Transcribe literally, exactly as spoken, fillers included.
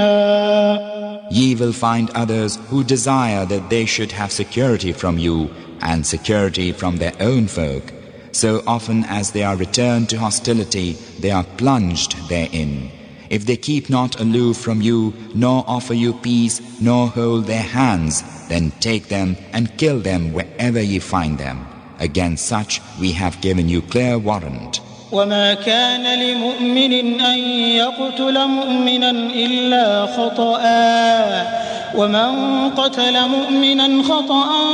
Ye will find others who desire that they should have security from you and security from their own folk. So often as they are returned to hostility, they are plunged therein. If they keep not aloof from you, nor offer you peace, nor hold their hands, then take them and kill them wherever ye find them. Against such we have given you clear warrant. وما كان لمؤمن أن يقتل مؤمنا إلا خطأ ومن قتل مؤمنا خطأ